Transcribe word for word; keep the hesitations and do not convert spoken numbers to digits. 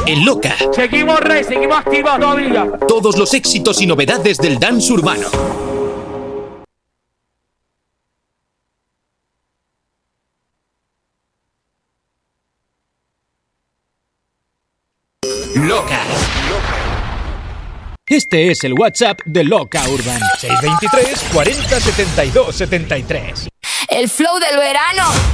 en Loca. Seguimos rey, seguimos activos todavía. Todos los éxitos y novedades del dance urbano. Loca. Este es el WhatsApp de Loca Urban. seis dos tres, cuarenta, setenta y dos, setenta y tres. El flow del verano.